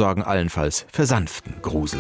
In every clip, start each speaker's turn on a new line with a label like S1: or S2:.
S1: sorgen allenfalls für sanften Grusel.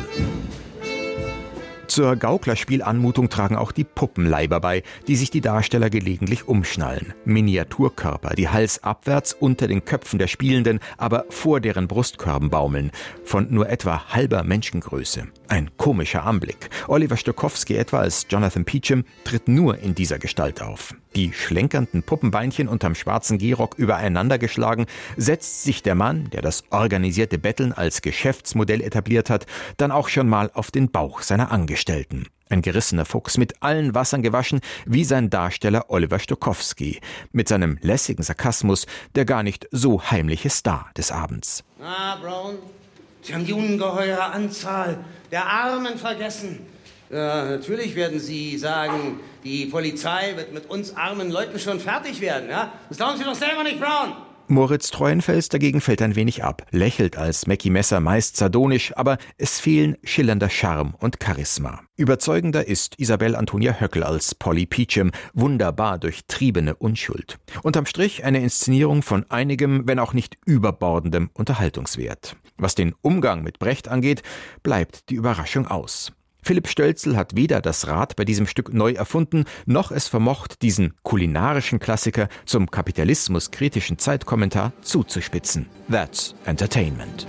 S1: Zur Gauklerspielanmutung tragen auch die Puppenleiber bei, die sich die Darsteller gelegentlich umschnallen. Miniaturkörper, die halsabwärts unter den Köpfen der Spielenden, aber vor deren Brustkörben baumeln. Von nur etwa halber Menschengröße. Ein komischer Anblick. Oliver Stokowski etwa als Jonathan Peachum tritt nur in dieser Gestalt auf. Die schlenkernden Puppenbeinchen unterm schwarzen Gehrock übereinander geschlagen, setzt sich der Mann, der das organisierte Betteln als Geschäftsmodell etabliert hat, dann auch schon mal auf den Bauch seiner Angestellten. Ein gerissener Fuchs, mit allen Wassern gewaschen, wie sein Darsteller Oliver Stokowski. Mit seinem lässigen Sarkasmus der gar nicht so heimliche Star des Abends.
S2: Brown, Sie haben die ungeheure Anzahl der Armen vergessen. Ja, natürlich werden Sie sagen, die Polizei wird mit uns armen Leuten schon fertig werden. Ja? Das glauben Sie doch selber nicht, Brown.
S1: Moritz Treuenfels dagegen fällt ein wenig ab, lächelt als Mackie Messer meist sardonisch, aber es fehlen schillernder Charme und Charisma. Überzeugender ist Isabelle Antonia Höckel als Polly Peachum, wunderbar durchtriebene Unschuld. Unterm Strich eine Inszenierung von einigem, wenn auch nicht überbordendem Unterhaltungswert. Was den Umgang mit Brecht angeht, bleibt die Überraschung aus. Philipp Stölzl hat weder das Rad bei diesem Stück neu erfunden, noch es vermocht, diesen kulinarischen Klassiker zum kapitalismuskritischen Zeitkommentar zuzuspitzen. That's Entertainment.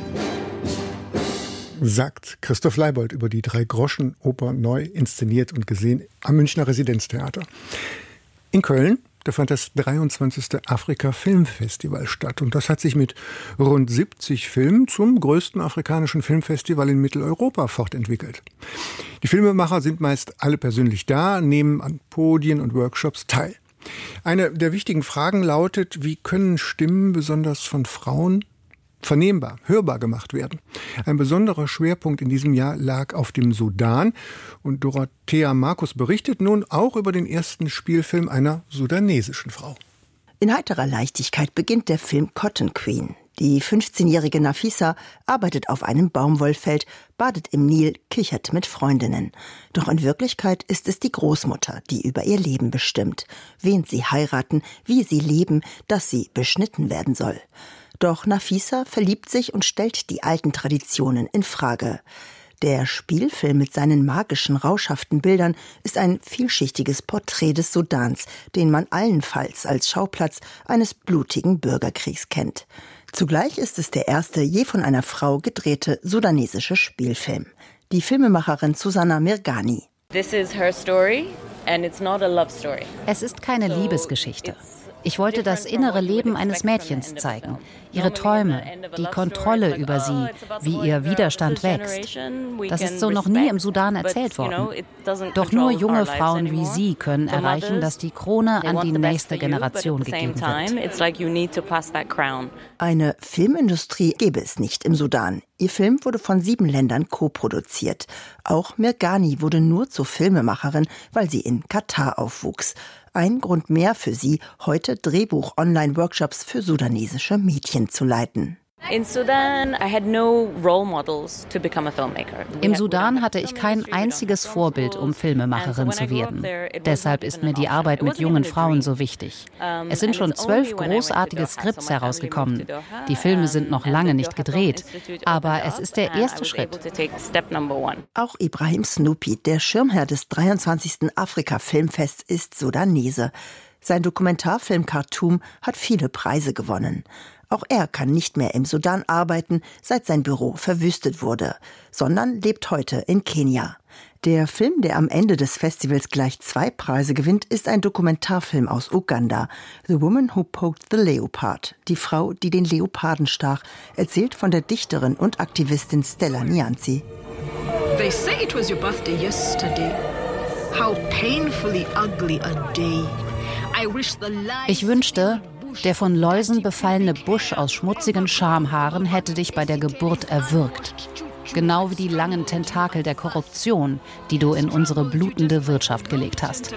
S3: Sagt Christoph Leibold über die Drei-Groschen-Oper neu inszeniert und gesehen am Münchner Residenztheater. In Köln, da fand das 23. Afrika-Filmfestival statt. Und das hat sich mit rund 70 Filmen zum größten afrikanischen Filmfestival in Mitteleuropa fortentwickelt. Die Filmemacher sind meist alle persönlich da, nehmen an Podien und Workshops teil. Eine der wichtigen Fragen lautet, wie können Stimmen besonders von Frauen vernehmbar, hörbar gemacht werden. Ein besonderer Schwerpunkt in diesem Jahr lag auf dem Sudan und Dorothea Markus berichtet nun auch über den ersten Spielfilm einer sudanesischen Frau.
S4: In heiterer Leichtigkeit beginnt der Film Cotton Queen. Die 15-jährige Nafisa arbeitet auf einem Baumwollfeld, badet im Nil, kichert mit Freundinnen. Doch in Wirklichkeit ist es die Großmutter, die über ihr Leben bestimmt, wen sie heiraten, wie sie leben, dass sie beschnitten werden soll. Doch Nafisa verliebt sich und stellt die alten Traditionen in Frage. Der Spielfilm mit seinen magischen, rauschhaften Bildern ist ein vielschichtiges Porträt des Sudans, den man allenfalls als Schauplatz eines blutigen Bürgerkriegs kennt. Zugleich ist es der erste je von einer Frau gedrehte sudanesische Spielfilm. Die Filmemacherin Susanna Mirghani.
S5: Es ist keine Liebesgeschichte. Ich wollte das innere Leben eines Mädchens zeigen, ihre Träume, die Kontrolle über sie, wie ihr Widerstand wächst. Das ist so noch nie im Sudan erzählt worden. Doch nur junge Frauen wie sie können erreichen, dass die Krone an die nächste Generation gegeben wird.
S4: Eine Filmindustrie gäbe es nicht im Sudan. Ihr Film wurde von 7 Ländern co-produziert. Auch Mirghani wurde nur zur Filmemacherin, weil sie in Katar aufwuchs. Ein Grund mehr für sie, heute Drehbuch-Online-Workshops für sudanesische Mädchen zu leiten.
S5: Im Sudan hatte ich kein einziges Vorbild, um Filmemacherin zu werden. Deshalb ist mir die Arbeit mit jungen Frauen so wichtig. Es sind schon 12 großartige Skripts herausgekommen. Die Filme sind noch lange nicht gedreht, aber es ist der erste Schritt.
S4: Auch Ibrahim Snoopy, der Schirmherr des 23. Afrika-Filmfests, ist Sudanese. Sein Dokumentarfilm Khartoum hat viele Preise gewonnen. Auch er kann nicht mehr im Sudan arbeiten, seit sein Büro verwüstet wurde, sondern lebt heute in Kenia. Der Film, der am Ende des Festivals gleich 2 Preise gewinnt, ist ein Dokumentarfilm aus Uganda. The Woman Who Poked the Leopard, die Frau, die den Leoparden stach, erzählt von der Dichterin und Aktivistin Stella Nyanzi.
S6: They say it was your birthday yesterday. How painfully ugly a day.
S5: Ich wünschte, der von Läusen befallene Busch aus schmutzigen Schamhaaren hätte dich bei der Geburt erwürgt. Genau wie die langen Tentakel der Korruption, die du in unsere blutende Wirtschaft gelegt hast.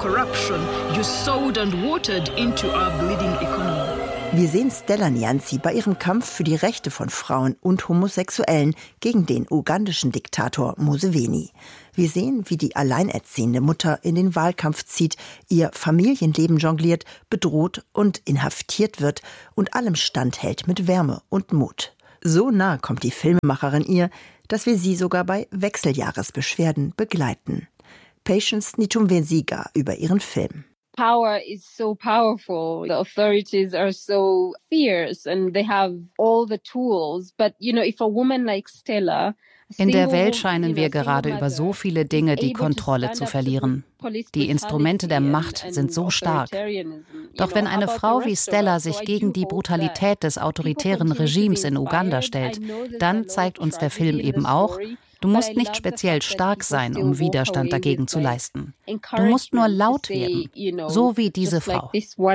S4: Wir sehen Stella Nyanzi bei ihrem Kampf für die Rechte von Frauen und Homosexuellen gegen den ugandischen Diktator Museveni. Wir sehen, wie die alleinerziehende Mutter in den Wahlkampf zieht, ihr Familienleben jongliert, bedroht und inhaftiert wird und allem standhält mit Wärme und Mut. So nah kommt die Filmemacherin ihr, dass wir sie sogar bei Wechseljahresbeschwerden begleiten. Patience Nitumvenziga über ihren Film.
S7: Power is so powerful. The authorities are so fierce and they have all the tools. But, if a woman like Stella...
S5: In der Welt scheinen wir gerade über so viele Dinge die Kontrolle zu verlieren. Die Instrumente der Macht sind so stark. Doch wenn eine Frau wie Stella sich gegen die Brutalität des autoritären Regimes in Uganda stellt, dann zeigt uns der Film eben auch, du musst nicht speziell stark sein, um Widerstand dagegen zu leisten. Du musst nur laut werden, so wie diese Frau.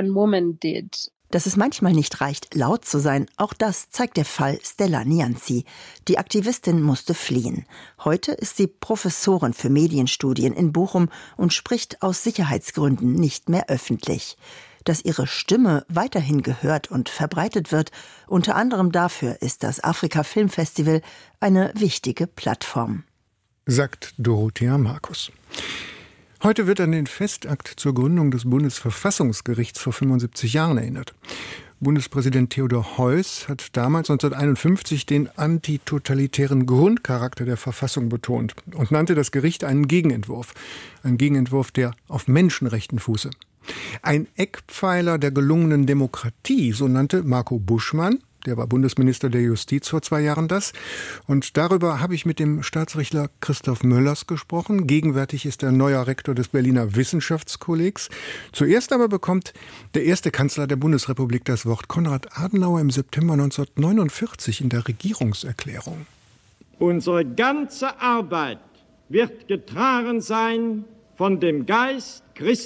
S4: Dass es manchmal nicht reicht, laut zu sein, auch das zeigt der Fall Stella Nyanzi. Die Aktivistin musste fliehen. Heute ist sie Professorin für Medienstudien in Bochum und spricht aus Sicherheitsgründen nicht mehr öffentlich. Dass ihre Stimme weiterhin gehört und verbreitet wird, unter anderem dafür ist das Afrika Filmfestival eine wichtige Plattform.
S3: Sagt Dorothea Markus. Heute wird an den Festakt zur Gründung des Bundesverfassungsgerichts vor 75 Jahren erinnert. Bundespräsident Theodor Heuss hat damals 1951 den antitotalitären Grundcharakter der Verfassung betont und nannte das Gericht einen Gegenentwurf. Ein Gegenentwurf, der auf Menschenrechten fuße. Ein Eckpfeiler der gelungenen Demokratie, so nannte Marco Buschmann, der war Bundesminister der Justiz vor 2 Jahren, das. Und darüber habe ich mit dem Staatsrechtler Christoph Möllers gesprochen. Gegenwärtig ist er neuer Rektor des Berliner Wissenschaftskollegs. Zuerst aber bekommt der erste Kanzler der Bundesrepublik das Wort, Konrad Adenauer, im September 1949 in der Regierungserklärung.
S8: Unsere ganze Arbeit wird getragen sein von dem Geist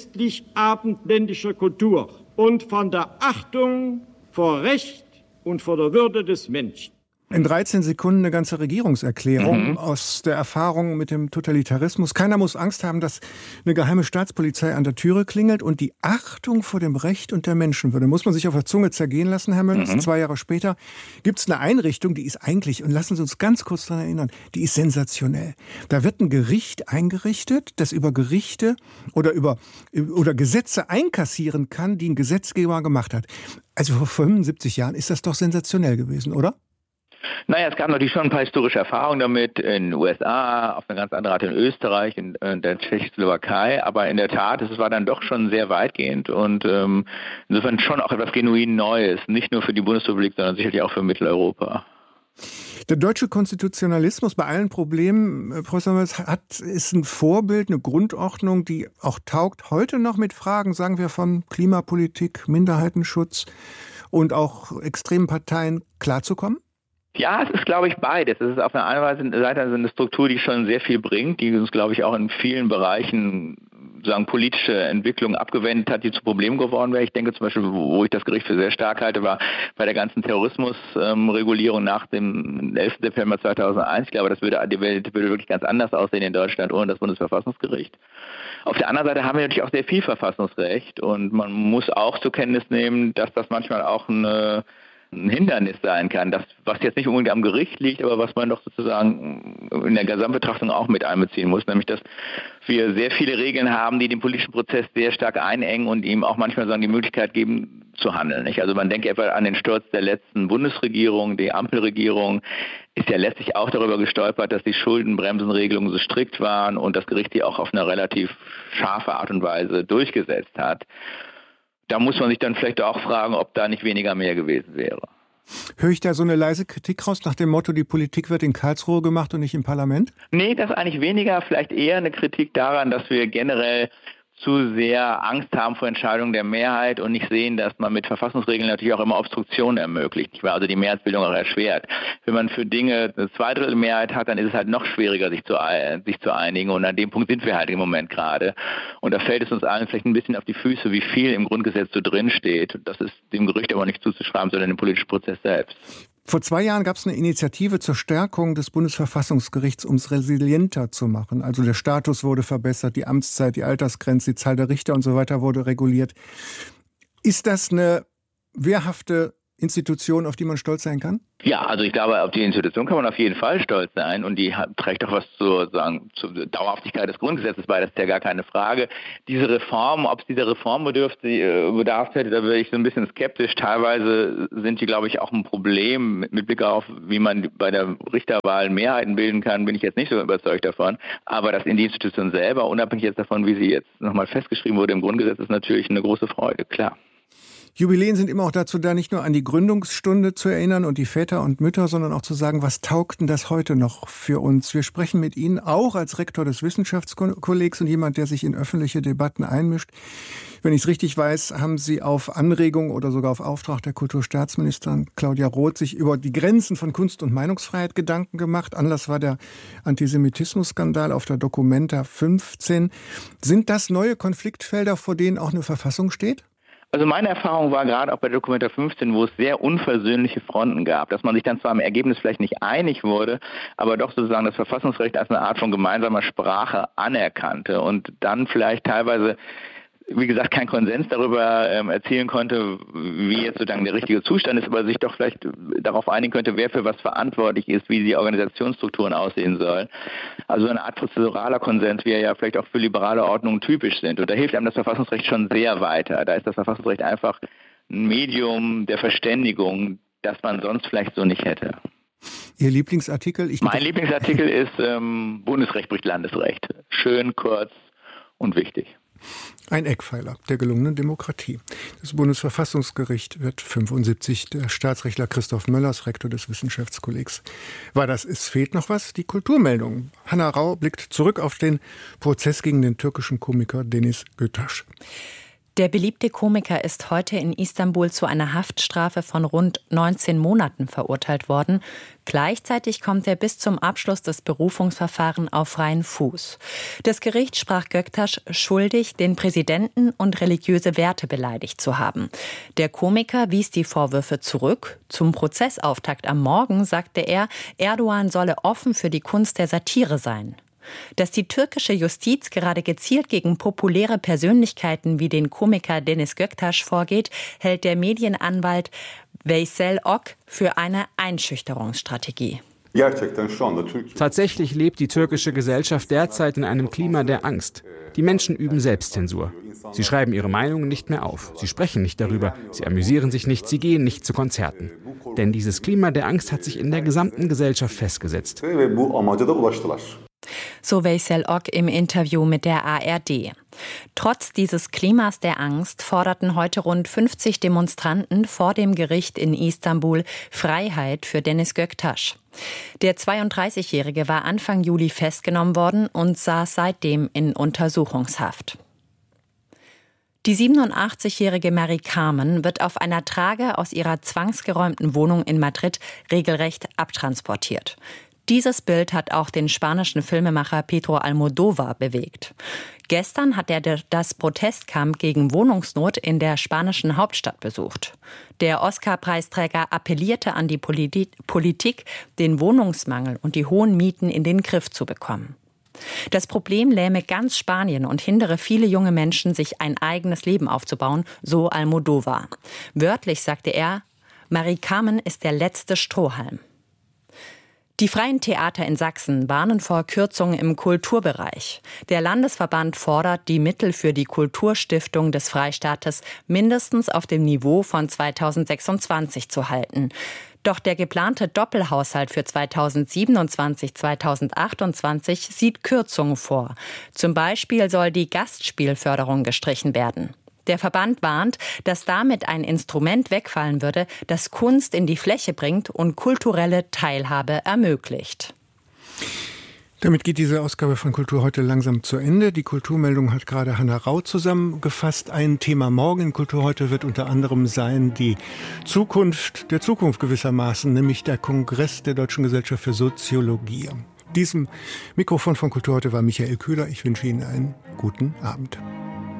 S8: christlich-abendländischer Kultur und von der Achtung vor Recht und vor der Würde des Menschen.
S3: In 13 Sekunden eine ganze Regierungserklärung aus der Erfahrung mit dem Totalitarismus. Keiner muss Angst haben, dass eine geheime Staatspolizei an der Türe klingelt, und die Achtung vor dem Recht und der Menschenwürde muss man sich auf der Zunge zergehen lassen, Herr Möllers. 2 Jahre später gibt es eine Einrichtung, die ist eigentlich, und lassen Sie uns ganz kurz daran erinnern, die ist sensationell. Da wird ein Gericht eingerichtet, das über Gerichte oder Gesetze einkassieren kann, die ein Gesetzgeber gemacht hat. Also vor 75 Jahren ist das doch sensationell gewesen, oder?
S9: Naja, es gab natürlich schon ein paar historische Erfahrungen damit in den USA, auf eine ganz andere Art in Österreich, in der Tschechoslowakei, aber in der Tat, es war dann doch schon sehr weitgehend und insofern schon auch etwas genuin Neues, nicht nur für die Bundesrepublik, sondern sicherlich auch für Mitteleuropa.
S3: Der deutsche Konstitutionalismus bei allen Problemen, Professor Möllers, ist ein Vorbild, eine Grundordnung, die auch taugt, heute noch mit Fragen, sagen wir, von Klimapolitik, Minderheitenschutz und auch extremen Parteien klarzukommen?
S9: Ja, es ist, glaube ich, beides. Es ist auf der einen Seite eine Struktur, die schon sehr viel bringt, die uns, glaube ich, auch in vielen Bereichen politische Entwicklung abgewendet hat, die zu Problemen geworden wäre. Ich denke zum Beispiel, wo ich das Gericht für sehr stark halte, war bei der ganzen Terrorismusregulierung nach dem 11. September 2001. Ich glaube, die Welt würde wirklich ganz anders aussehen in Deutschland ohne das Bundesverfassungsgericht. Auf der anderen Seite haben wir natürlich auch sehr viel Verfassungsrecht, und man muss auch zur Kenntnis nehmen, dass das manchmal auch ein Hindernis sein kann, das, was jetzt nicht unbedingt am Gericht liegt, aber was man doch sozusagen in der Gesamtbetrachtung auch mit einbeziehen muss, nämlich dass wir sehr viele Regeln haben, die den politischen Prozess sehr stark einengen und ihm auch manchmal die Möglichkeit geben zu handeln. Nicht? Also man denkt etwa an den Sturz der letzten Bundesregierung, die Ampelregierung ist ja letztlich auch darüber gestolpert, dass die Schuldenbremsenregelungen so strikt waren und das Gericht die auch auf eine relativ scharfe Art und Weise durchgesetzt hat. Da muss man sich dann vielleicht auch fragen, ob da nicht weniger mehr gewesen wäre.
S3: Höre ich da so eine leise Kritik raus nach dem Motto, die Politik wird in Karlsruhe gemacht und nicht im Parlament?
S9: Nee, das eigentlich weniger. Vielleicht eher eine Kritik daran, dass wir generell zu sehr Angst haben vor Entscheidungen der Mehrheit und nicht sehen, dass man mit Verfassungsregeln natürlich auch immer Obstruktion ermöglicht, also die Mehrheitsbildung auch erschwert. Wenn man für Dinge eine Zweidrittelmehrheit hat, dann ist es halt noch schwieriger, sich zu einigen, und an dem Punkt sind wir halt im Moment gerade. Und da fällt es uns allen vielleicht ein bisschen auf die Füße, wie viel im Grundgesetz so drin steht. Das ist dem Gericht aber nicht zuzuschreiben, sondern dem politischen Prozess selbst.
S3: Vor 2 Jahren gab es eine Initiative zur Stärkung des Bundesverfassungsgerichts, um es resilienter zu machen. Also der Status wurde verbessert, die Amtszeit, die Altersgrenze, die Zahl der Richter und so weiter wurde reguliert. Ist das eine wehrhafte Institution, auf die man stolz sein kann?
S9: Ja, also ich glaube, auf die Institution kann man auf jeden Fall stolz sein und die trägt auch was zur Dauerhaftigkeit des Grundgesetzes bei, das ist ja gar keine Frage. Diese Reform, ob es dieser Reform bedarf hätte, da wäre ich so ein bisschen skeptisch. Teilweise sind die, glaube ich, auch ein Problem mit Blick auf, wie man bei der Richterwahl Mehrheiten bilden kann, bin ich jetzt nicht so überzeugt davon. Aber das in die Institution selber, unabhängig jetzt davon, wie sie jetzt nochmal festgeschrieben wurde im Grundgesetz, ist natürlich eine große Freude, klar.
S3: Jubiläen sind immer auch dazu da, nicht nur an die Gründungsstunde zu erinnern und die Väter und Mütter, sondern auch zu sagen, was taugt denn das heute noch für uns? Wir sprechen mit Ihnen auch als Rektor des Wissenschaftskollegs und jemand, der sich in öffentliche Debatten einmischt. Wenn ich es richtig weiß, haben Sie auf Anregung oder sogar auf Auftrag der Kulturstaatsministerin Claudia Roth sich über die Grenzen von Kunst- und Meinungsfreiheit Gedanken gemacht. Anlass war der Antisemitismus-Skandal auf der Documenta 15. Sind das neue Konfliktfelder, vor denen auch eine Verfassung steht?
S9: Also meine Erfahrung war gerade auch bei Documenta 15, wo es sehr unversöhnliche Fronten gab, dass man sich dann zwar im Ergebnis vielleicht nicht einig wurde, aber doch sozusagen das Verfassungsrecht als eine Art von gemeinsamer Sprache anerkannte und dann vielleicht teilweise, wie gesagt, kein Konsens darüber erzielen konnte, wie jetzt sozusagen der richtige Zustand ist, aber sich doch vielleicht darauf einigen könnte, wer für was verantwortlich ist, wie die Organisationsstrukturen aussehen sollen. Also eine Art prozeduraler Konsens, wie er ja vielleicht auch für liberale Ordnungen typisch sind. Und da hilft einem das Verfassungsrecht schon sehr weiter. Da ist das Verfassungsrecht einfach ein Medium der Verständigung, das man sonst vielleicht so nicht hätte.
S3: Ihr Lieblingsartikel?
S9: Mein Lieblingsartikel ist Bundesrecht bricht Landesrecht. Schön, kurz und wichtig.
S3: Ein Eckpfeiler der gelungenen Demokratie. Das Bundesverfassungsgericht wird 75. Der Staatsrechtler Christoph Möllers, Rektor des Wissenschaftskollegs, war das. Es fehlt noch was, die Kulturmeldung. Hanna Rau blickt zurück auf den Prozess gegen den türkischen Komiker Deniz Götaş.
S10: Der beliebte Komiker ist heute in Istanbul zu einer Haftstrafe von rund 19 Monaten verurteilt worden. Gleichzeitig kommt er bis zum Abschluss des Berufungsverfahrens auf freien Fuß. Das Gericht sprach Göktaş schuldig, den Präsidenten und religiöse Werte beleidigt zu haben. Der Komiker wies die Vorwürfe zurück. Zum Prozessauftakt am Morgen sagte er, Erdogan solle offen für die Kunst der Satire sein. Dass die türkische Justiz gerade gezielt gegen populäre Persönlichkeiten wie den Komiker Deniz Göktaş vorgeht, hält der Medienanwalt Veysel Ok für eine Einschüchterungsstrategie.
S11: Tatsächlich lebt die türkische Gesellschaft derzeit in einem Klima der Angst. Die Menschen üben Selbstzensur. Sie schreiben ihre Meinungen nicht mehr auf. Sie sprechen nicht darüber. Sie amüsieren sich nicht. Sie gehen nicht zu Konzerten. Denn dieses Klima der Angst hat sich in der gesamten Gesellschaft festgesetzt.
S10: So Veysel Ok im Interview mit der ARD. Trotz dieses Klimas der Angst forderten heute rund 50 Demonstranten vor dem Gericht in Istanbul Freiheit für Deniz Göktaş. Der 32-Jährige war Anfang Juli festgenommen worden und saß seitdem in Untersuchungshaft. Die 87-jährige Mary Carmen wird auf einer Trage aus ihrer zwangsgeräumten Wohnung in Madrid regelrecht abtransportiert. Dieses Bild hat auch den spanischen Filmemacher Pedro Almodóvar bewegt. Gestern hat er das Protestcamp gegen Wohnungsnot in der spanischen Hauptstadt besucht. Der Oscar-Preisträger appellierte an die Politik, den Wohnungsmangel und die hohen Mieten in den Griff zu bekommen. Das Problem lähme ganz Spanien und hindere viele junge Menschen, sich ein eigenes Leben aufzubauen, so Almodóvar. Wörtlich sagte er, Mary Carmen ist der letzte Strohhalm. Die freien Theater in Sachsen warnen vor Kürzungen im Kulturbereich. Der Landesverband fordert, die Mittel für die Kulturstiftung des Freistaates mindestens auf dem Niveau von 2026 zu halten. Doch der geplante Doppelhaushalt für 2027-2028 sieht Kürzungen vor. Zum Beispiel soll die Gastspielförderung gestrichen werden. Der Verband warnt, dass damit ein Instrument wegfallen würde, das Kunst in die Fläche bringt und kulturelle Teilhabe ermöglicht.
S3: Damit geht diese Ausgabe von Kultur heute langsam zu Ende. Die Kulturmeldung hat gerade Hanna Rau zusammengefasst. Ein Thema morgen in Kultur heute wird unter anderem sein die Zukunft der Zukunft gewissermaßen, nämlich der Kongress der Deutschen Gesellschaft für Soziologie. Diesem Mikrofon von Kultur heute war Michael Köhler. Ich wünsche Ihnen einen guten Abend.